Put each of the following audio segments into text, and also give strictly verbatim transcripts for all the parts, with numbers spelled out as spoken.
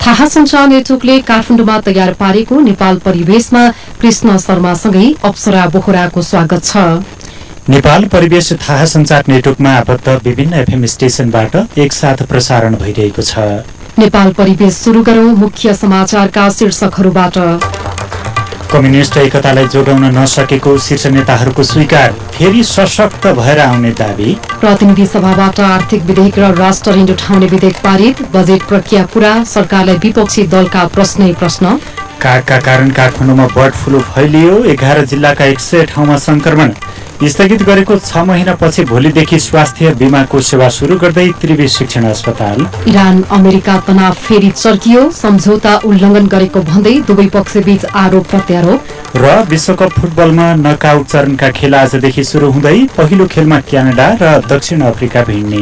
थाहा सञ्चार नेटवर्कले काठमाडौँमा तयार पारेको नेपाल परिवेशमा कृष्ण शर्मासँगै अप्सरा बोहराको स्वागत छ। नेपाल परिवेश थाहा सञ्चार नेटवर्कमा आबद्ध विभिन्न एफएम स्टेशनबाट एकसाथ प्रसारण भइरहेको छ। नेपाल परिवेश सुरु गरौं मुख्य समाचारका शीर्षकहरूबाट। कम्युनिस्ट एकतालाई जोगाउन नसकेको शीर्ष नेताहरूको स्वीकार, फेरि सशक्त भएर आउने दावी। प्रतिनिधि सभाबाट आर्थिक विधेयक र राष्ट्र ऋण उठाउने विधेयक पारित, बजेट प्रक्रिया पूरा, सरकारलाई विपक्षी दलका प्रश्नै प्रश्न। कागका कारण काठमाडौँमा बर्ड फ्लू फैलियो, एघार जिल्लाका एक सय ठाउँमा संक्रमण। स्थगित गरेको छ महिनापछि भोलिदेखि स्वास्थ्य बीमाको सेवा सुरु गर्दै त्रिवी शिक्षण अस्पताल। इरान अमेरिका तनाव फेरि चर्कियो, सम्झौता उल्लङ्घन गरेको भन्दै दुवै पक्षबीच आरोप प्रत्यारोप। र विश्वकप फुटबलमा नकआउट चरणका खेल आजदेखि सुरु हुँदै पहिलो खेलमा क्यानाडा र दक्षिण अफ्रिका भिड्ने।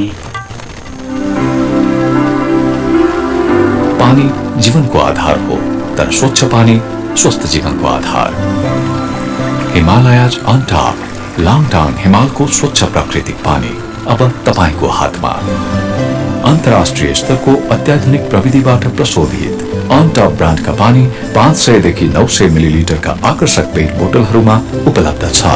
पानी जीवनको आधार हो, तर स्वच्छ पानी स्वस्थ जीवनको आधार। हिमालयज अन टप, लाङटाङ हिमालको स्वच्छ प्राकृतिक पानी अब तपाईको हातमा। अन्तर्राष्ट्रिय स्तरको अत्याधुनिक प्रविधिबाट प्रशोधित अन टप ब्रान्डका पानी पाँच सय देखि नौ सय मिलिलिटरका आकर्षक पेट बोतलहरूमा उपलब्ध छ।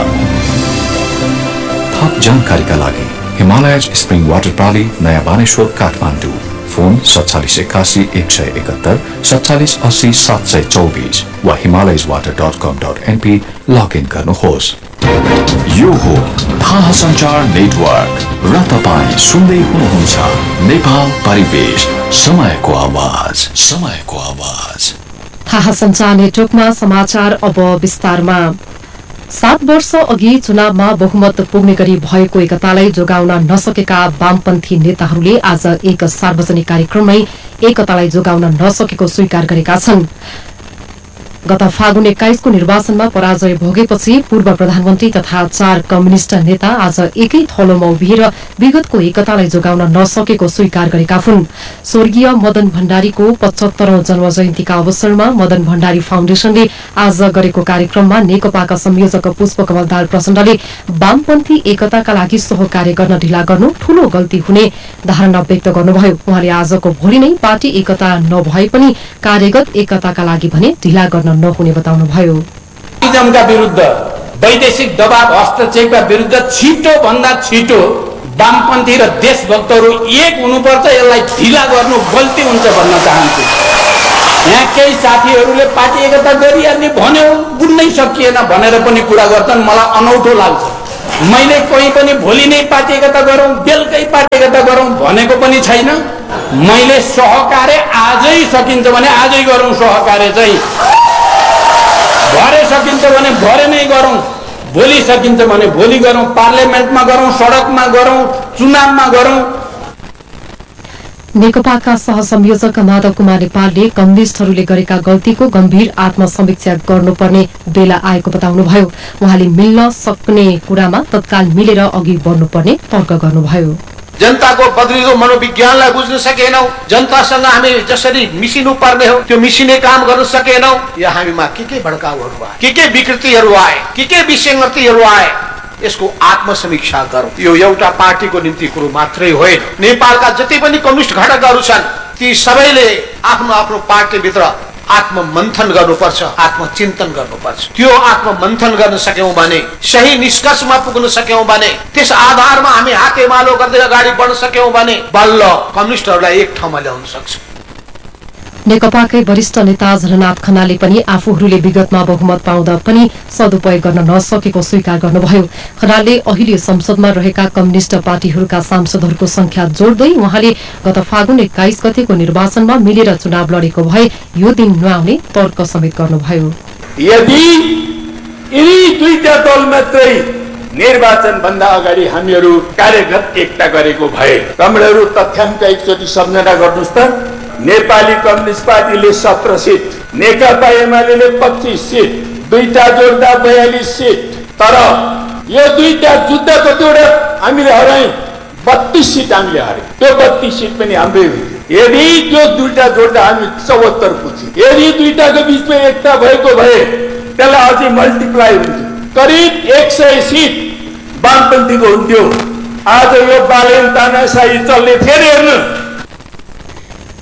थप जानकारीका लागि हिमालयज स्प्रिङ वाटर प्रणाली, नयाँ बानेश्वर, काठमाडौँ। फोन सत्तालीस एकासी एक सय एकहत्तर सत्तालीस अस्सी सात सय चौबिस वा हिमालयज वाटर डट कम डट एनपी लगइन गर्नुहोस्। यो हो थाहा सञ्चार नेटवर्क र तपाईँ सुन्दै हुनुहुन्छ नेपाल परिवेश, समयको आवाज, समयको आवाज। थाहा सञ्चार नेटवर्कमा समाचार अब विस्तारमा। सात वर्ष अघि चुनावमा बहुमत पुग्ने गरी भएको एकतालाई जोगाउन नसकेका वामपन्थी नेताहरूले आज एक सार्वजनिक कार्यक्रममै एकतालाई जोगाउन नसकेको स्वीकार गरेका छन्। गत फागुन एक्काइस को निर्वाचनमा पराजय भोगेपछि पूर्व प्रधानमन्त्री तथा चार कम्युनिष्ट नेता आज एकै थलोमा उभिएर विगतको एकतालाई जोगाउन नसकेको स्वीकार गरेका हुन्। स्वर्गीय मदन भण्डारीको पचहत्तरौं जन्म जयन्तीका अवसरमा मदन भण्डारी फाउन्डेशनले आज गरेको कार्यक्रममा नेकपाका संयोजक पुष्पकमल दाहाल प्रचण्डले वामपन्थी एकताका लागि सहकार्य गर्न ढिला गर्नु ठूलो गल्ती हुने धारणा व्यक्त गर्नुभयो। उहाँले आजको भोलि नै पार्टी एकता नभए पनि कार्यगत एकताका लागि भने ढिला गर्न नहुने बताउनुभयो। इजमका विरुद्ध, वैदेशिक दबाव हस्तक्षेपका विरुद्ध छिटो भन्दा छिटो वामपन्थी र देशभक्तहरू एक हुनुपर्छ, यसलाई ढिला गर्नु गल्ती हुन्छ भन्न चाहन्छु। यहाँ केही साथीहरूले पार्टी एकता गरिहाल्ने भन्यो, बुझ्नै सकिएन भनेर पनि कुरा गर्छन्, मलाई अनौठो लाग्छ। मैले कोही पनि भोलि नै पार्टी एकता गरौँ, बेलुकै पार्टी एकता गरौँ भनेको पनि छैन। मैले सहकार्य आजै सकिन्छ भने आजै गरौँ, सहकार्य चाहिँ भरे सकिन्छ भने भरे नै गरौँ, भोलि सकिन्छ भने भोलि गरौँ, पार्लियामेन्टमा गरौँ, सडकमा गरौँ, चुनावमा गरौँ। नेकपाका सहसंयोजक माधव कुमार नेपालले कम्युनिष्टहरूले गरेका गल्तीको गम्भीर आत्मसमीक्षा गर्नुपर्ने बेला आएको बताउनुभयो। उहाँले मिल्न सक्ने कुरामा तत्काल मिलेर अघि बढ्नुपर्ने तर्क गर्नुभयो। जनताको बदलिदो मनोविज्ञानलाई बुझ्न सकेनौ, जनतासँग हामी जसरी मिसिनु पर्ने हो त्यो मिसिने काम गर्न सकेनौ। या हामीमा के के भड्काउहरू आए, के के विकृतिहरू आए, के के विसङ्गतिहरू आए, यसको आत्मसमीक्षा गरौँ। यो एउटा पार्टीको निम्ति कुरो मात्रै होइन, नेपालका जति पनि कम्युनिस्ट घटकहरू छन् ती सबैले आफ्नो आफ्नो पार्टीभित्र आत्ममन्थन गर्नुपर्छ, आत्मचिन्तन गर्नुपर्छ। त्यो आत्ममन्थन गर्न सक्यौं भने, सही निष्कर्षमा पुग्न सक्यौं भने, त्यस आधारमा हामी हातेमालो गर्दै अगाडि बढ्न सक्यौं भने बल्ल कम्युनिस्टहरूलाई एक ठाउँमा ल्याउन सक्छौं। नेकपाकै वरिष्ठ नेता झलनाथ खनालले पनि आफूहरूले विगतमा बहुमत पाउँदा पनि सदुपयोग गर्न नसकेको स्वीकार गर्नुभयो। खनालले अहिले संसदमा रहेका कम्युनिष्ट पार्टीहरूका सांसदहरूको संख्या जोड्दै उहाँले गत फागुन एक्काइस गतेको निर्वाचनमा मिलेर चुनाव लडेको भए यो दिन नआउने तर्क समेत गर्नुभयो। यदि यी दुईटा दल मात्रै निर्वाचन भन्दा अगाडि हामीहरू कार्यगत एकता गरेको भए, तपाईँहरू तथ्याङ्क एकचोटि सम्झना गर्नुहोस् त। नेपाली कम्युनिस्ट पार्टीले सत्र सिट, नेकपा एमाले पच्चीस सिट, दुईटा जोड्दा बयालीस सिट। तर यो दुईटा जुद्ध कतिवटा हामीले हरायौं, बत्तीस सिट हामीले हरायौं। त्यो बत्तीस सिट पनि हाम्रै हो। यदि त्यो दुईटा जोड्दा हामी चौहत्तर पुग्छौँ। यदि दुईटाको बिचमा एकता भएको भए त्यसलाई अझै मल्टिप्लाई हुन्थ्यो, करिब एक सय सिट वामपन्थीको हुन्थ्यो। आज यो बालेन तानाशाही चल्ने फेरि हेर्नु।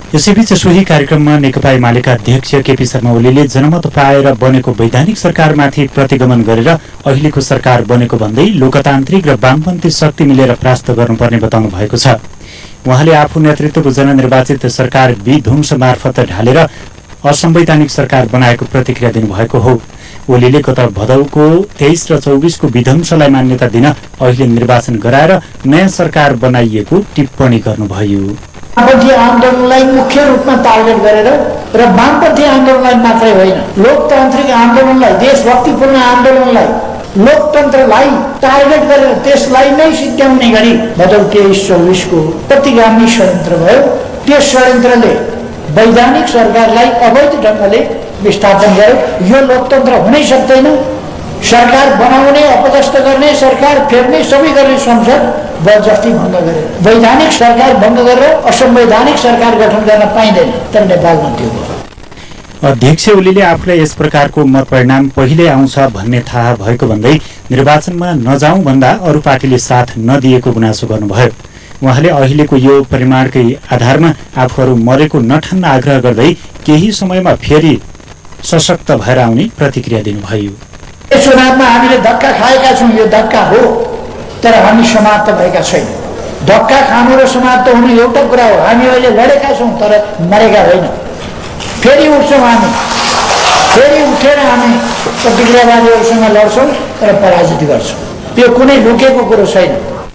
यसैबीच सोही कार्यक्रममा नेकपा एमालेका अध्यक्ष केपी शर्मा ओलीले जनमत पाएर बनेको वैधानिक सरकारमाथि प्रतिगमन गरेर अहिलेको सरकार बनेको भन्दै लोकतान्त्रिक र वामपन्थी शक्ति मिलेर परास्त गर्नुपर्ने बताउनु भएको छ। उहाँले आफू नेतृत्वको जननिर्वाचित सरकार विध्वंस मार्फत ढालेर असंवैधानिक सरकार बनाएको प्रतिक्रिया दिनुभएको हो। ओलीले गत भदौको तेइस र चौबिसको विध्वंसलाई मान्यता दिन अहिले निर्वाचन गराएर नयाँ सरकार बनाइएको टिप्पणी गर्नुभयो। वामपन्थी आन्दोलनलाई मुख्य रूपमा टार्गेट गरेर र वामपन्थी आन्दोलनलाई मात्रै होइन, लोकतान्त्रिक आन्दोलनलाई, देशभक्तिपूर्ण आन्दोलनलाई, लोकतन्त्रलाई टार्गेट गरेर त्यसलाई नै सिद्ध्याउने गरी भदौ तेइस चौबिसको प्रतिगामी षड्यन्त्र भयो। त्यस षड्यन्त्रले वैधानिक सरकारलाई अवैध ढङ्गले विस्थापन गर्यो। यो लोकतन्त्र हुनै सक्दैन। सरकार बनाउने, अपदस्थ गर्ने, सरकार फेर्ने, सबै गर्ने संसद जबरजस्ती भङ्ग गरे। वैधानिक सरकार भङ्ग गरेर असंवैधानिक सरकार गठन गर्न पाइँदैन, तर नेपालमा त्यो भयो। अध्यक्ष ओलीले आफूलाई यस प्रकारको मत परिणाम पहिले आउँछ भन्ने थाहा भएको भन्दै निर्वाचनमा नजाउँ भन्दा अरू पार्टीले साथ नदिएको गुनासो गर्नुभयो। उहाँले अहिलेको यो परिमाणकै आधारमा आफूहरू मरेको नठान्न आग्रह गर्दै केही समयमा फेरि सशक्त भएर आउने प्रतिक्रिया दिनुभयो। यस चुनावमा हामीले धक्का खाएका छौँ, यो धक्का हो, तर हामी समाप्त भएका छैन। धक्का खानु र समाप्त हुनु एउटा कुरा हो। हामी अहिले लडेका छौँ तर मरेका होइन। फेरि उठ्छौँ, हामी फेरि उठेर हामी प्रतिक्रियावादीहरूसँग लड्छौँ र पराजित गर्छौँ। यो कुनै लुकेको कुरो छैन।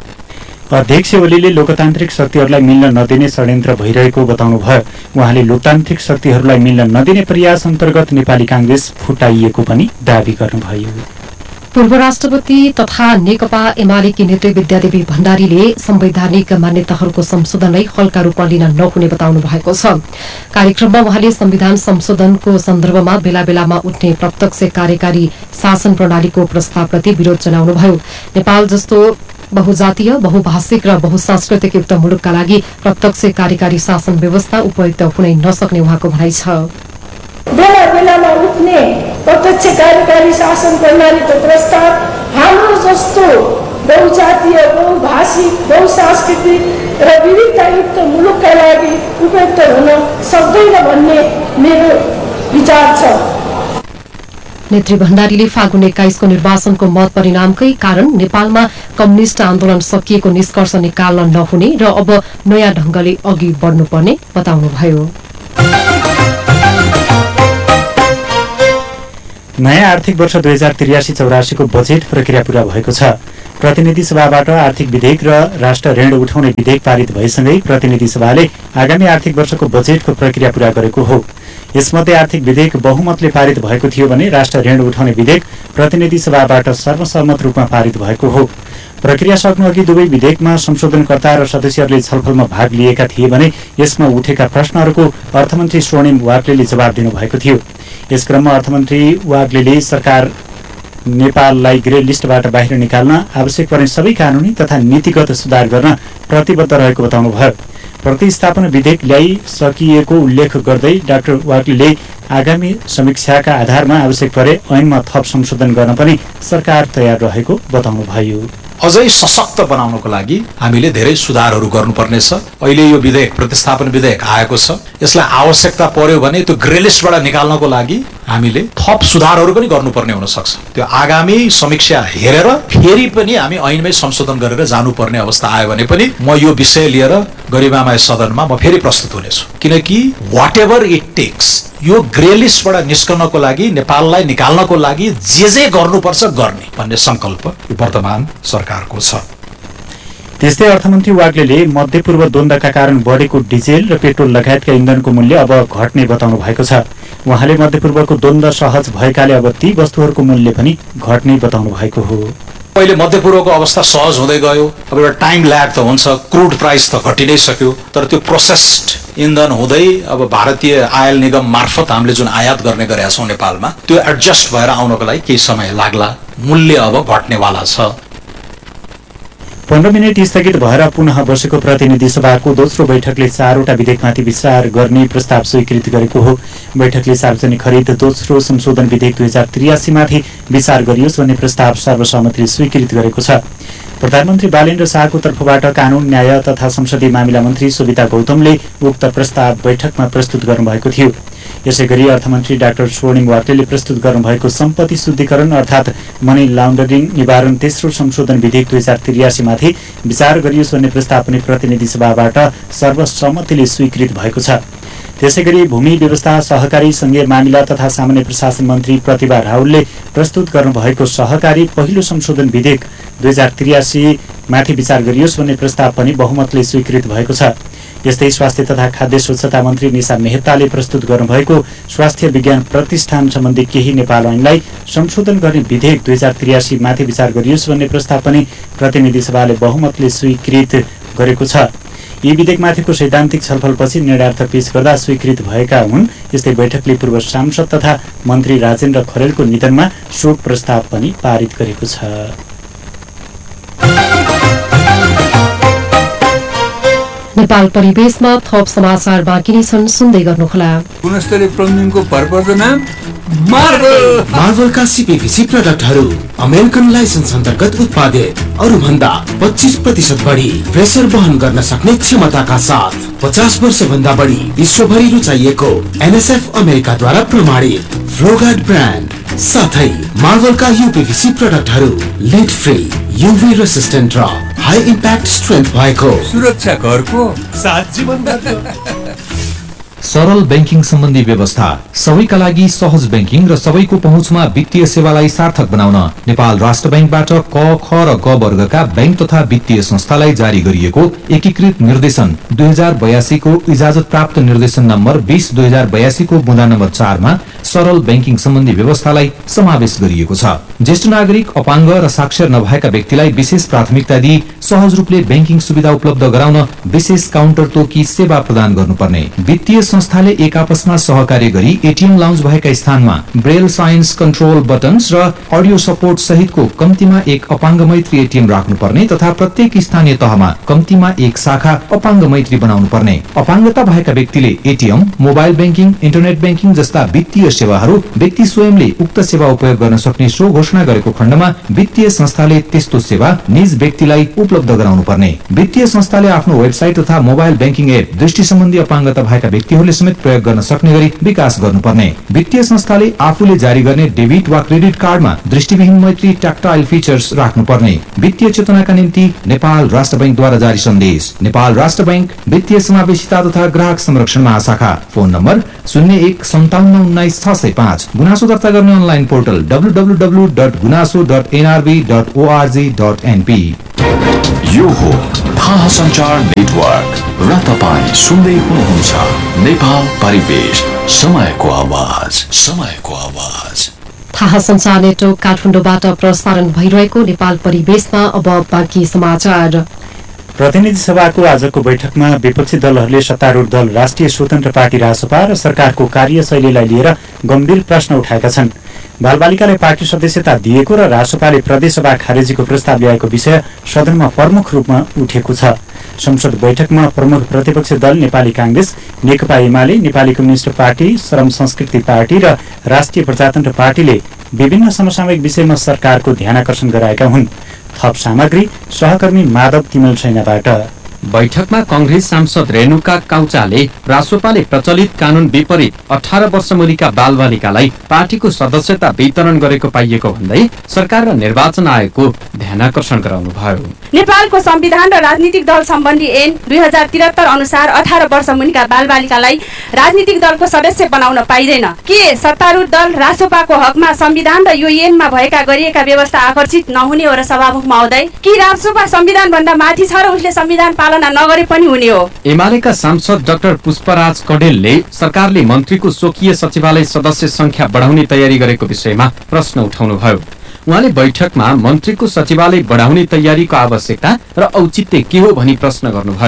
अध्यक्ष ओलीले लोकतान्त्रिक शक्तिहरूलाई मिल्न नदिने षड्यन्त्र भइरहेको बताउनुभयो। उहाँले लोकतान्त्रिक शक्तिहरूलाई मिल्न नदिने प्रयास अन्तर्गत नेपाली कांग्रेस फुटाइएको पनि दावी गर्नुभयो। पूर्व राष्ट्रपति तथा नेकपा एमालेकी नेत्री विद्यादेवी भण्डारीले संवैधानिक मान्यताहरूको संशोधनलाई हल्का रूपमा लिन नहुने बताउनु भएको छ। कार्यक्रममा उहाँले संविधान संशोधनको सन्दर्भमा बेला बेलामा उठ्ने प्रत्यक्ष कार्यकारी शासन प्रणालीको प्रस्तावप्रति विरोध जनाउनुभयो। नेपाल जस्तो बहुजातीय, बहुभाषिक र बहुसांस्कृतिक युक्त मुलुकका लागि प्रत्यक्ष कार्यकारी शासन व्यवस्था उपयुक्त हुनै नसक्ने उहाँको भनाइ छ। बेला बेलामा उठ्ने प्रत्यक्ष कार्यकारी शासन प्रणालीको प्रस्ताव हाम्रो जस्तो बहुजातीय, बहुभाषिक, बहुसांस्कृतिक र विविधतायुक्त मुलुकका लागि उपयुक्त हुन सक्दैन भन्ने मेरो विचार छ। नेत्री भण्डारीले फागुन एक्काइसको निर्वाचनको मत परिणामकै कारण नेपालमा कम्युनिष्ट आन्दोलन सकिएको निष्कर्ष निकाल्न नहुने र अब नयाँ ढंगले अघि बढ्नुपर्ने बताउनुभयो। नयाँ आर्थिक वर्ष दुई हजार त्रियासी चौरासीको बजेट प्रक्रिया पूरा भएको छ। प्रतिनिधि सभाबाट आर्थिक विधेयक र राष्ट्र ऋण उठाउने विधेयक पारित भएसँगै प्रतिनिधि सभाले आगामी आर्थिक वर्षको बजेटको प्रक्रिया पूरा गरेको हो। यसमध्ये आर्थिक विधेयक बहुमतले पारित भएको थियो भने राष्ट्र ऋण उठाउने विधेयक प्रतिनिधि सभाबाट सर्वसम्मत रूपमा पारित भएको हो। प्रक्रिया सक्नु अघि दुवै विधेयकमा संशोधनकर्ता र सदस्यहरूले छलफलमा भाग लिएका थिए भने यसमा उठेका प्रश्नहरूको अर्थमन्त्री स्वर्णिम वाग्लेले जवाब दिनुभएको थियो। यस क्रममा अर्थमन्त्री वाग्लेले सरकार नेपाललाई ग्रे लिस्टबाट बाहिर निकाल्न आवश्यक पर्ने सबै कानूनी तथा नीतिगत सुधार गर्न प्रतिबद्ध रहेको बताउनुभयो। प्रतिस्थापन विधेयक ल्याइसकिएको उल्लेख गर्दै डाक्टर वाग्लेले आगामी समीक्षाका आधारमा आवश्यक परे ऐनमा थप संशोधन गर्न पनि सरकार तयार रहेको बताउनुभयो। अझै सशक्त बनाउनको लागि हामीले धेरै सुधारहरू गर्नुपर्नेछ। अहिले यो विधेयक प्रतिस्थापन विधेयक आएको छ, यसलाई आवश्यकता पर्यो भने त्यो ग्रे लिस्टबाट निकाल्नको लागि हामीले थप सुधारहरू पनि गर्नुपर्ने हुन सक्छ। त्यो आगामी समीक्षा हेरेर फेरि पनि हामी ऐनमै संशोधन गरेर जानुपर्ने अवस्था आयो भने पनि म यो विषय लिएर गरिमामय सदनमा म फेरि प्रस्तुत हुनेछु। किनकि वाट एभर इट टेक्स यो ग्रे लिस्टबाट निस्कनको लागि, नेपाललाई निकाल्नको लागि जे जे गर्नुपर्छ गर्ने भन्ने संकल्प वर्तमान सरकारको छ। त्यस्तै अर्थमन्त्री वाग्लेले मध्यपूर्व द्वन्द्वका कारण बढेको डिजेल र पेट्रोल लगायतका इन्धनको मूल्य अब घट्ने बताउनु भएको छ। उहाँले मध्यपूर्वको द्वन्द्व सहज भएकाले अब ती वस्तुहरूको मूल्य पनि घट्ने बताउनु भएको हो। पहिले मध्यपूर्वको अवस्था सहज हुँदै गयो, अब एउटा टाइम ल्याग त हुन्छ, क्रुड प्राइस त घटि नै सक्यो, तर त्यो प्रोसेस्ड इन्धन हुँदै अब भारतीय आयल निगम मार्फत हामीले जुन आयात गर्ने गरेका छौँ नेपालमा, त्यो एडजस्ट भएर आउनको लागि केही समय लाग्ला। मूल्य अब घट्नेवाला छ। पन्ध्र मिनट स्थगित भएर पुनः बसेको प्रतिनिधि सभाको दोस्रो बैठकले चारवटा विधेयकमाथि विचार गर्ने प्रस्ताव स्वीकृत गरेको हो। बैठकले सार्वजनिक खरिद दोस्रो संशोधन विधेयक दुई हजार त्रियासीमाथि विचार गरियोस् भन्ने प्रस्ताव सर्वसम्मतिले स्वीकृत गरेको छ। प्रधानमन्त्री बालेन्द्र शाहको तर्फबाट कानून न्याय तथा संसदीय मामिला मन्त्री सुविता गौतमले उक्त प्रस्ताव बैठकमा प्रस्तुत गर्नुभएको थियो। यसैगरी अर्थमन्त्री डाक्टर स्वर्णिम वाग्लेले प्रस्तुत गर्नुभएको सम्पत्ति शुद्धिकरण अर्थात् मनी लाउन्डरिङ निवारण तेस्रो संशोधन विधेयक दुई हजार त्रियासीमाथि विचार गरियोस् भन्ने प्रस्ताव पनि प्रतिनिधि सभाबाट सर्वसम्मतिले स्वीकृत भएको छ। त्यसैगरी भूमि व्यवस्था सहकारी संघीय मामिला तथा सामान्य प्रशासन मन्त्री प्रतिभा राउलले प्रस्तुत गर्नुभएको सहकारी पहिलो संशोधन विधेयक दुई हजार त्रियासी माथि विचार गरियोस् भन्ने प्रस्ताव पनि बहुमतले स्वीकृत भएको छ। यस्तै स्वास्थ्य तथा खाद्य स्वच्छता मन्त्री निशा मेहताले प्रस्तुत गर्नुभएको स्वास्थ्य विज्ञान प्रतिष्ठान सम्बन्धी केही नेपाल ऐनलाई संशोधन गर्ने विधेयक दुई हजार त्रियासी माथि विचार गरियोस् भन्ने प्रस्ताव पनि प्रतिनिधि सभाले बहुमतले स्वीकृत गरेको छ। यी विधेयकमाथिको सैद्धान्तिक छलफलपछि निर्णयार्थ पेश गर्दा स्वीकृत भएका हुन्। यस्तै बैठकले पूर्व सांसद तथा मन्त्री राजेन्द्र खरेलको निधनमा शोक प्रस्ताव पनि पारित गरेको छ। नेपाल परिवेशमा थप समाचार बाँकी नै छन्, सुन्दै गर्नुहोला। गुणस्तरीय प्लम्बिङको भरपर्दो नाम मार्बल। मार्बलका सीपीवीसी प्रोडक्टहरू अमेरिकन लाइसेन्स अन्तर्गत उत्पादित, अरू भन्दा पच्चीस प्रतिशत बढी प्रेसर वहन गर्न सक्ने क्षमताका साथ पचास वर्ष भन्दा बढी विश्वभरि रुचाइएको एनएसएफ अमेरिकाद्वारा प्रमाणित फ्लोगार्ड ब्रान्ड साथै मार्बलका यूपीवीसी प्रोडक्टहरू लिड फ्री, यूवी रेसिस्टेन्ट र हाई इम्प्याक्ट स्ट्रेन्थ भएको सुरक्षा घरको साथ जीवन सरल बैंकिङ सम्बन्धी व्यवस्था, सबैका लागि सहज बैंकिङ र सबैको पहुँचमा वित्तीय सेवालाई सार्थक बनाउन नेपाल राष्ट्र बैंकबाट क, ख र ग वर्गका बैंक तथा वित्तीय संस्थालाई जारी गरिएको एकीकृत निर्देशन दुई हजार बयासी को इजाजत प्राप्त निर्देशन नम्बर बीस दुई हजार बयासी को बुँदा नम्बर चारमा सरल बैंकिङ सम्बन्धी व्यवस्थालाई समावेश गरिएको छ। ज्येष्ठ नागरिक, अपाङ्ग र साक्षर नभएका व्यक्तिलाई विशेष प्राथमिकता दिई सहज रूपले बैंकिङ सुविधा उपलब्ध गराउन विशेष काउन्टर तोकी सेवा प्रदान गर्नुपर्ने, वित्तीय संस्थाले एक आपसमा सहकार्य गरी एटीएम लाउन्ज भएका स्थानमा ब्रेल साइन्स कन्ट्रोल बटन्स र अडियो सपोर्ट सहितको कम्तीमा एक अपाङ्ग मैत्री एटीएम राख्नुपर्ने तथा प्रत्येक स्थानीय तहमा कम्तीमा एक शाखा अपाङ्ग मैत्री बनाउनु पर्ने, अपाङ्गता भएका व्यक्तिले ATM, mobile banking, internet banking जस्ता वित्तीय सेवाहरू व्यक्ति स्वयंले उक्त सेवा उपयोग गर्न सक्ने सो घोषणा गरेको खण्डमा वित्तीय संस्थाले त्यस्तो सेवा निज व्यक्तिलाई उपलब्ध गराउनु पर्ने, वित्तीय संस्थाले आफ्नो वेबसाइट तथा मोबाइल बैंकिङ एप दृष्टि सम्बन्धी अपाङ्गता भएका व्यक्तिहरूले समेत प्रयोग गर्न सक्ने गरी विकास गर्नुपर्ने, वित्तीय संस्थाले आफूले जारी गर्ने डेबिट वा क्रेडिट कार्डमा दृष्टिविहीन मैत्री ट्याक्टाइल फिचर्स राख्नुपर्ने। वित्तीय चेतनाका निम्ति नेपाल राष्ट्र बैंकद्वारा जारी सन्देश। नेपाल राष्ट्र बैंक वित्तीय समावेशिता तथा ग्राहक संरक्षण महाशाखा। फोन नम्बर शून्य एक सन्ताउन्न उन्नाइस छ सय पाँच। गुनासो दर्ता गर्ने online portal W W W dot गुनासो dot NRB dot ORG dot NP. यो हो थाहा सञ्चार नेटवर्क र तपाईँ सुन्दै हुनुहुन्छ नेपाल परिवेश, समयको आवाज, समयको आवाज। थाहा सञ्चार नेटवर्क काठमाडौँबाट प्रसारण भइरहेको नेपाल परिवेशमा अब बाँकी समाचार। प्रतिनिधि सभाको आजको बैठकमा विपक्षी दलहरूले सत्तारूढ दल राष्ट्रिय स्वतन्त्र पार्टी रासपा र सरकारको कार्यशैलीलाई लिएर गम्भीर प्रश्न उठाएका छन्। बालबालिकालाई पार्टी सदस्यता दिएको र रासपाले प्रदेशसभा खारेजीको प्रस्ताव ल्याएको विषय सदनमा प्रमुख रूपमा उठेको छ। संसद बैठकमा प्रमुख प्रतिपक्षी दल नेपाली कांग्रेस, नेकपा एमाले, नेपाली कम्युनिस्ट पार्टी, श्रम संस्कृति पार्टी र राष्ट्रिय प्रजातन्त्र पार्टीले विभिन्न समसामयिक विषयमा सरकारको ध्यानाकर्षण गराएका हुन्। थप सामग्री सहकर्मी माधव तिमल छैनाबाट। बैठकमा कंग्रेस सांसद रेणुका काउचाले रासोपाले प्रचलित कानून विपरीत अठारह वर्ष मुनिका बालबालिकालाई पार्टीको सदस्यता वितरण गरेको पाइएको भन्दै सरकार र निर्वाचन आयोगको ध्यानाकर्षण गराउनुभयो। नेपालको संविधान र राजनीतिक दल सम्बन्धी ऐन दुई हजार त्रिहत्तर अनुसार अठारह वर्ष मुनिका बालबालिकालाई राजनीतिक दलको सदस्य बनाउन पाइँदैन। के सत्तारूढ दल रासोपाको हकमा संविधान र यो ऐनमा भएका गरिएका व्यवस्था आकर्षित नहुने हो र सभामुख महोदय? कि रासोपा संविधान भन्दा माथि छ र उसले संविधान पालना नगरे पनि हुने हो? एमालेका सांसद डाक्टर पुष्पराज कडेलले सरकारले मन्त्रीको स्वकीय सचिवालय सदस्य संख्या बढाउने तयारी गरेको विषयमा प्रश्न उठाउनुभयो। उहाँले बैठकमा मन्त्रीको सचिवालय बढाउने तयारीको आवश्यकता र औचित्य के हो भनी प्रश्न गर्नुभयो।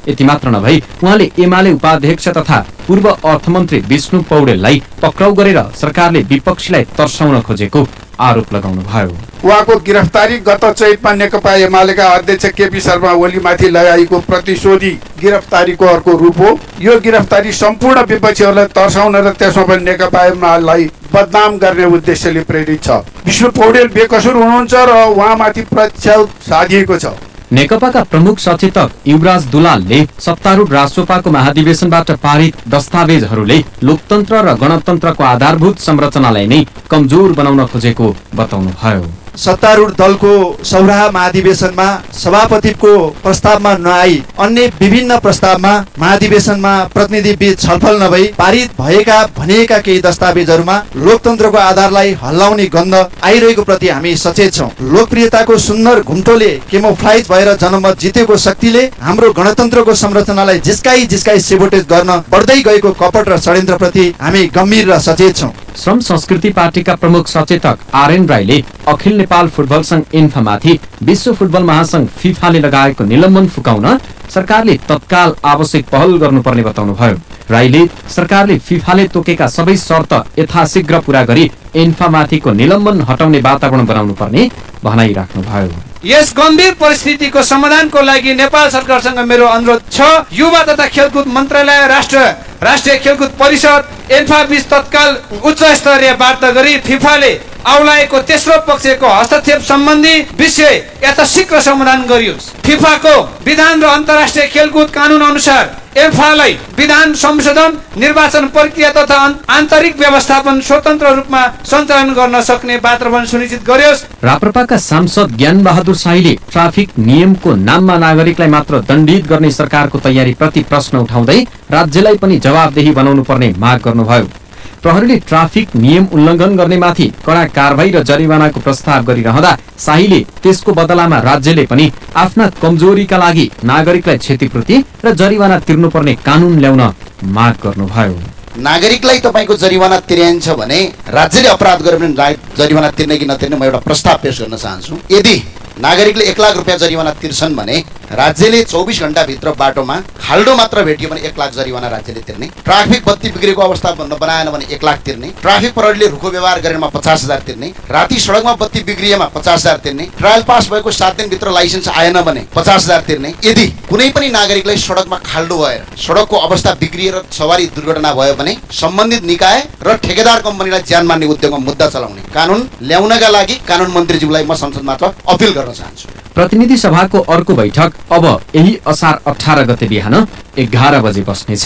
यति मात्र नभई उहाँले एमाले उपाध्यक्ष तथा पूर्व अर्थमन्त्री विष्णु पौडेललाई पक्राउ गरेर सरकारले विपक्षीलाई तर्साउन खोजेको आरोप लगाउनु भयो। उहाँको गिरफ्तारी गत चैतमा नेकपा एमालेका अध्यक्ष केपी शर्मा ओलीमाथि लगाइएको प्रतिशोधी गिरफ्तारीको अर्को रूप हो। यो गिरफ्तारी सम्पूर्ण विपक्षीहरूलाई तर्साउन र त्यसमा पनि नेकपा एमालेलाई बदनाम गर्ने उद्देश्यले प्रेरित छ। विष्णु पौडेल बेकसुर हुनुहुन्छ र उहाँमाथि प्रत्यारोप साधिएको छ। नेकपाका प्रमुख सचेतक युवराज दुलालले सत्तारूढ राष्ट्रपाको महाधिवेशनबाट पारित दस्तावेजहरूले लोकतन्त्र र गणतन्त्रको आधारभूत संरचनालाई नै कमजोर बनाउन खोजेको बताउनु भयो। सत्तारूढ दलको सौराहा महाधिवेशनमा सभापतिको प्रस्तावमा नआई अन्य विभिन्न प्रस्तावमा महाधिवेशनमा प्रतिनिधि बीच छलफल नभई पारित भएका भनिएका केही दस्तावेजहरूमा लोकतन्त्रको आधारलाई हल्लाउने गन्ध आइरहेको प्रति हामी सचेत छौँ। लोकप्रियताको सुन्दर घुम्टोले केमोफ्लाइज भएर जनमत जितेको शक्तिले हाम्रो गणतन्त्रको संरचनालाई जिस्काई जिस्काई सेबोटेज गर्न बढ्दै गएको कपट र षड्यन्त्र प्रति हामी गम्भीर र सचेत छौँ। श्रम संस्कृति पार्टीका प्रमुख सचेतक आरएन राईले अखिल नेपाल फुटबल संघ इन्फामाथि विश्व फुटबल महासंघ फिफाले लगाएको निलम्बन फुकाउन सरकारले तत्काल आवश्यक पहल गर्नुपर्ने बताउनु भयो। राईले सरकारले फिफाले तोकेका सबै शर्त यथाशीघ्र पूरा गरी इन्फामाथिको निलम्बन हटाउने वातावरण बनाउनु पर्ने भनाइ राख्नु भयो। यस गम्भीर परिस्थितिको समाधानको लागि नेपाल सरकारसँग मेरो अनुरोध छ। युवा तथा खेलकुद मन्त्रालय, राष्ट्र राष्ट्रिय खेलकुद परिषद, एन्फा बीच तत्काल उच्च स्तरीय वार्ता गरी फिफाले औलाएको तेस्रो पक्षको हस्तक्षेप सम्बन्धी विषय यथाशीघ्र समाधान गरियोस्। फिफाको विधान र अन्तर्राष्ट्रिय खेलकुद कानून अनुसार एन्फालाई विधान संशोधन, निर्वाचन प्रक्रिया तथा आन्तरिक व्यवस्थापन स्वतन्त्र रूपमा सञ्चालन गर्न सक्ने वातावरण सुनिश्चित गरियोस्। राप्रपाका सांसद ज्ञान बहादुर शाहीले ट्राफिक नियमको नाममा नागरिकलाई मात्र दण्डित गर्ने सरकारको तयारी प्रति प्रश्न उठाउँदै राज्यलाई पनि जवाबदेही बनाउनु पर्ने माग गर्नुभयो। प्रहरीले ट्राफिक नियम उल्लङ्घन गर्नेमाथि कडा कारबाही र जरिवानाको प्रस्ताव गरिरहँदा शाहीले त्यसको बदलामा राज्यले पनि आफ्ना कमजोरीका लागि नागरिकलाई क्षतिपूर्ति र जरिवाना तिर्नुपर्ने कानून ल्याउन माग गर्नुभयो। नागरिकलाई तपाईको जरिवाना तिर्याइन्छ भने राज्यले अपराध गर्यो भने जरिवाना तिर्ने कि नतिर्ने म एउटा प्रस्ताव पेश गर्न चाहन्छु। यदि नागरिकले एक लाख रुपियाँ जरिवाना तिर्छन् भने राज्यले चौबिस घण्टा भित्र बाटोमा खाल्डो मात्र भेटियो भने एक लाख जरिवाना राज्यले तिर्ने, ट्राफिक बत्ती बिग्रेको अवस्था बनाएन भने एक लाख तिर्ने, ट्राफिक प्रहरीले रुखो व्यवहार गरेमा पचास हजार तिर्ने, राति सडकमा बत्ती बिग्रिएमा पचास हजार तिर्ने, ट्रायल पास भएको सात दिनभित्र लाइसेन्स आएन भने पचास हजार तिर्ने। यदि कुनै पनि नागरिकलाई सडकमा खाल्डो भएर सडकको अवस्था बिग्रिएर सवारी दुर्घटना भयो भने सम्बन्धित निकाय र ठेकेदार कम्पनीलाई ज्यान मार्ने उद्योगमा मुद्दा चलाउने कानून ल्याउनका लागि कानून मन्त्रीज्यूलाई म संसदबाट अपिल गर्न चाहन्छु। प्रतिनिधि सभाको अर्को बैठक अब यही असार अठार गते बिहान एघार बजे बस्नेछ।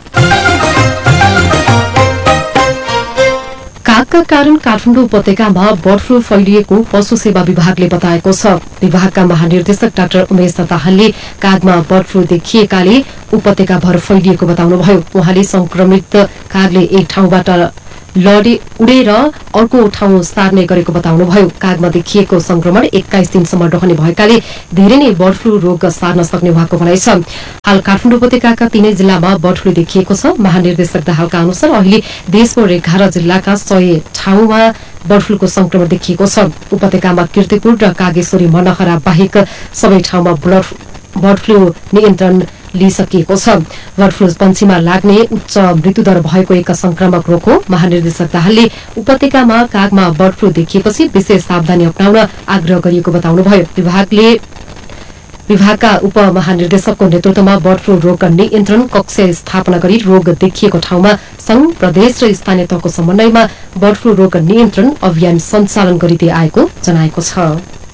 कागका कारण काठमाडौँ उपत्यकामा बर्ड फ्लू फैलिएको पशु सेवा विभागले बताएको छ। विभागका महानिर्देशक डाक्टर उमेश दाहालले कागमा बर्ड फ्लू देखिएकाले उपत्यकाभर फैलिएको बताउनुभयो। उहाँले संक्रमित कागले एक ठाउँबाट लडे उडेर अर्को ठाउँ सार्ने गरेको बताउनुभयो। कागमा देखिएको संक्रमण एक्काइस दिनसम्म रहने भएकाले धेरै नै बर्ड फ्लू रोग सार्न सक्ने उहाँको भनाइ छ। हाल काठमाडौँ उपत्यकाका तीनै जिल्लामा बर्ड फ्लू देखिएको छ। महानिर्देशक दाहालका अनुसार अहिले देशभर एघार जिल्लाका सय ठाउँमा बर्ड फ्लूको संक्रमण देखिएको छ। उपत्यकामा कीर्तिपुर र कागेश्वरी मनहरा बाहेक सबै ठाउँमा बर्ड फ्लू नियन्त्रण लिइसकिएको छ। बर्ड फ्लू पन्छीमा लाग्ने उच्च मृत्युदर भएको एक संक्रामक रोग हो। महानिर्देशक दाहालले उपत्यकामा कागमा बर्ड फ्लू देखिएपछि विशेष सावधानी अपनाउन आग्रह गरिएको बताउनुभयो। विभागले विभागका उपमहानिर्देशकको नेतृत्वमा बर्ड फ्लू रोग नियन्त्रण कक्ष स्थापना गरी रोग देखिएको ठाउँमा संघ, प्रदेश र स्थानीय तहको समन्वयमा बर्ड फ्लू रोग नियन्त्रण अभियान सञ्चालन गरिँदै आएको जनाएको छ।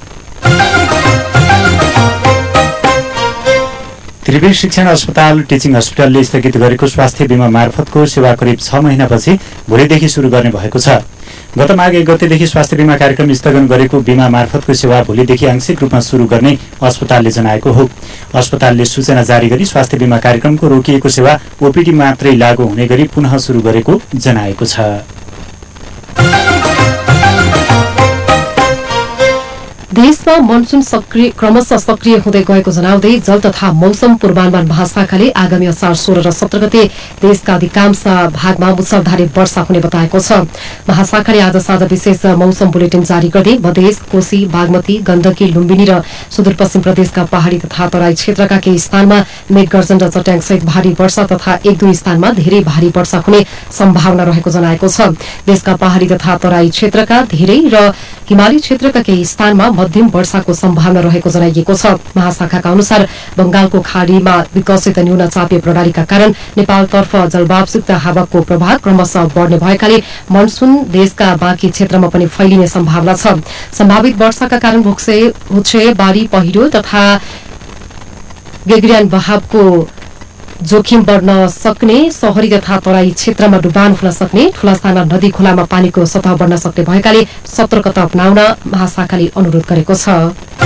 त्रिवेणी शिक्षण अस्पताल टिचिङ हस्पिटलले स्थगित गरेको स्वास्थ्य बीमा मार्फतको सेवा करिब छ महिनापछि भोलिदेखि शुरू गर्ने भएको छ। गत माघ एक गतेदेखि स्वास्थ्य बीमा कार्यक्रम स्थगन गरेको बीमा मार्फतको सेवा भोलिदेखि आंशिक रूपमा शुरू गर्ने अस्पतालले जनाएको हो। अस्पतालले सूचना जारी गरी स्वास्थ्य बीमा कार्यक्रमको रोकिएको सेवा ओपीडी मात्रै लागू हुने गरी पुनः शुरू गरेको जनाएको छ। देश देशमा मनसुन सक्रिय क्रमशः सक्रिय हुँदै गएको जनाउँदै जल तथा मौसम पूर्वानुमान महाशाखाले आगामी असार सोह्र र सत्र गते देशका अधिकांश भागमा मुसलधारे वर्षा हुने बताएको छ। महाशाखाले आज साँझ विशेष मौसम बुलेटिन जारी गर्दै मधेस, कोशी, बागमती, गण्डकी, लुम्बिनी र सुदूरपश्चिम प्रदेशका पहाड़ी तथा तराई क्षेत्रका केही स्थानमा मेघगर्जन र चट्याङसहित भारी वर्षा तथा एक दुई स्थानमा धेरै भारी वर्षा हुने सम्भावना रहेको जनाएको छ। देशका पहाड़ी तथा तराई क्षेत्रका धेरै र हिमाली क्षेत्रका केही स्थानमा मध्यम वर्षाको सम्भावना रहेको जनाइएको छ। महाशाखाका अनुसार बंगालको खाड़ीमा विकसित न्यून चापीय प्रणालीका कारण नेपालतर्फ जलवायुयुक्त हावाको प्रभाव क्रमशः बढ़ने भएकाले मनसुन देशका बाँकी क्षेत्रमा पनि फैलिने सम्भावना छ। सम्भावित वर्षाका कारण भुक्से बाढ़ी, पहिरो तथा गेग्रियान बहावको जोखिम बढ़न सक्ने, शहरी तथा तराई क्षेत्रमा डुबान हुन सक्ने, ठूला साना नदी खोलामा पानीको सतह बढ़न सक्ने भएकाले सतर्कता अपनाउन महाशाखाले अनुरोध गरेको छ।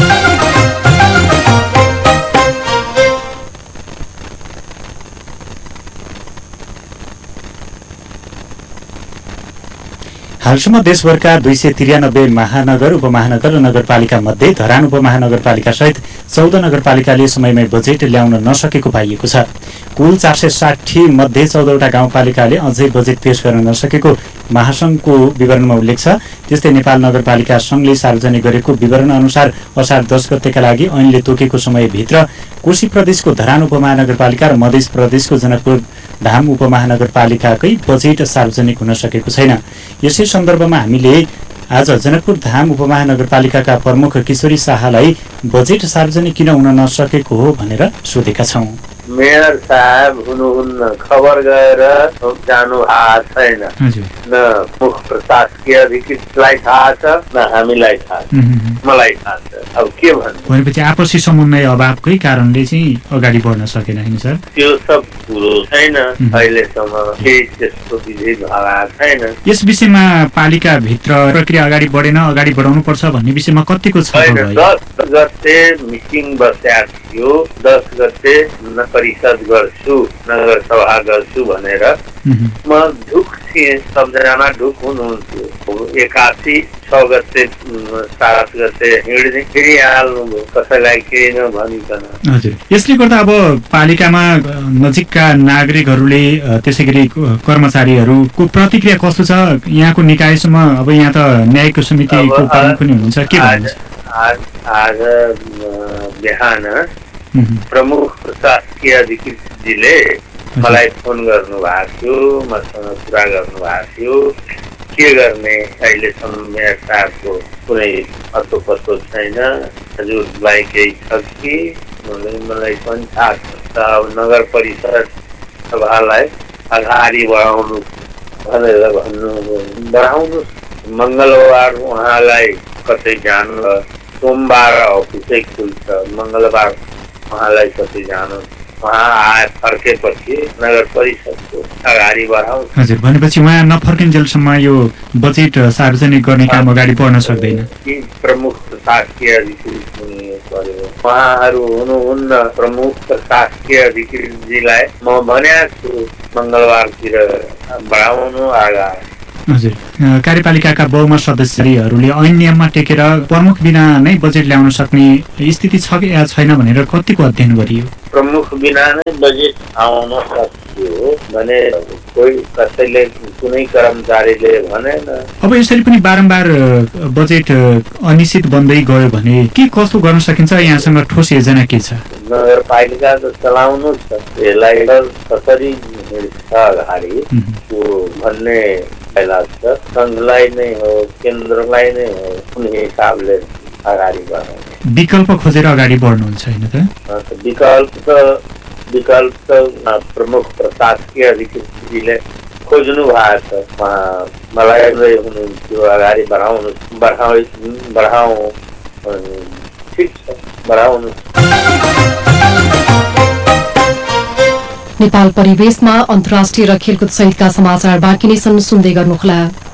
हालसम्म देशभरका दुई सय त्रियानब्बे महानगर, उपमहानगर र नगरपालिका मध्ये धरान उपमहानगरपालिका सहित चौध नगरपालिकाले समयमै बजेट ल्याउन नसकेको पाइएको छ। कुल चार सय साठी मध्ये चौधवटा गाउँपालिकाले अझै बजेट पेश गर्न नसकेको महासंघको विवरणमा उल्लेख छ। त्यस्तै नेपाल नगरपालिका संघले सार्वजनिक गरेको विवरण अनुसार असार दस गतेका लागि ऐनले तोकेको समयभित्र कोशी प्रदेशको धरान उपमहानगरपालिका र मध्य प्रदेशको जनकपुर धाम उपमहानगरपालिकाकै बजेट सार्वजनिक हुन सकेको छैन। यसै सन्दर्भमा हामीले आज जनकपुर धाम उपमहानगरपालिकाका प्रमुख किशोरी शाहलाई बजेट सार्वजनिक किन हुन नसकेको हो भनेर सोधेका छौं। मेयर साहब हुनुहुन्न, खबर गएर जानु थाहा छैन, न मुख्य प्रशासकीय अधिकृतलाई थाहा छ न हामीलाई थाहा छ, मलाई थाहा छ। अब के भन्नु, भनेपछि आपसी समन्वय अभावकै कारणले चाहिँ अगाडि बढ्न सकेन हैन सर? त्यो सब कुरो छैन, अहिलेसम्म केही त्यस्तो विधि भएको छैन। यस विषयमा पालिका भित्र प्रक्रिया अगाडि बढेन, अगाडि बढाउनु पर्छ भन्ने विषयमा कतिको छ? दस गते मिटिङ बसेको थियो, दस गते परिषद गर्छु, नगर सभा गर्छु भनेर म ढुक थिएँ, सबजना ढुक हुनुहुन्थ्यो। एकासी छ गते सात गते हिँड्ने फेरि हाल्नुभयो, कसैलाई केही नभनिकन। हजुर, यसले गर्दा अब पालिकामा नजिकका नागरिकहरूले त्यसै गरी कर्मचारीहरूको प्रतिक्रिया कस्तो छ? यहाँको निकायसम्म अब यहाँ त न्यायिक समितिको प्रमुख पनि हुनुहुन्छ, के भन्नुहुन्छ? आज आज बिहान प्रमुख प्रशासकीय अधिकृतजीले मलाई फोन गर्नु भएको थियो, मसँग कुरा गर्नु भएको थियो। के गर्ने अहिलेसम्म मेयर साहबको कुनै अत्तो पत्तो छैन, हजुरलाई केही छ कि? मलाई पनि थाहा छ। अब नगर परिषद सभालाई अगाडि बढाउनु भनेर भन्नु, बढाउनु। मङ्गलबार उहाँलाई कतै जानु, सोमबार अफिसै खुल्छ, मङ्गलबार उहाँलाई कतै जानु, उहाँ आए फर्केपछि नगर परिषदको अगाडि बढाउँ। हजुर, भनेपछि उहाँ नफर्किन्जेलसम्म यो बजेट सार्वजनिक गर्ने काम अगाडि बढ्न सक्दैन। प्रमुख प्रशासकीय अधिकृत पर्यो, उहाँहरू हुनुहुन्न। प्रमुख प्रशासकीय अधिकृतजीलाई म भनेको छु मङ्गलबारतिर बढाउनु अगाडि। हजुर, कार्यपालिकाका बहुमत सदस्यहरूले ऐन नियममा टेकेर प्रमुख बिना नै बजेट ल्याउन सक्ने स्थिति छ कि छैन भनेर कतिको अध्ययन गरियो? प्रमुख बिना नै बजेट आउन सक्यो भने कोही कसैले कुनै कर्मचारीले भनेन। अब यसरी पनि बारम्बार बजेट अनिश्चित बन्दै गयो भने के कस्तो गर्न सकिन्छ? यहाँसँग ठोस योजना के छ? नगरपालिका त चलाउनु छ, यसलाई कसरी हिँड्छ अगाडि भन्ने लाग्छ। सङ्घलाई नै हो, केन्द्रलाई नै हो, कुन हिसाबले अगाडि बढाउने विकल्प खोजेर अगाडि बढ्नुहुन्छ हैन त? विकल्प त विकल्प त प्रमुख प्रशासकीय अधिकृतजीले खोज्नु भएको छ। उहाँ मलाई हुनुहुन्थ्यो अगाडि बढाउनु, बढाउ बढाउँ, ठिक छ, बढाउनु। नेपाल परिवेशमा अन्तर्राष्ट्रिय र खेलकुद सहितका समाचार बाँकी नै छन्, सुन्दै गर्नुहोला।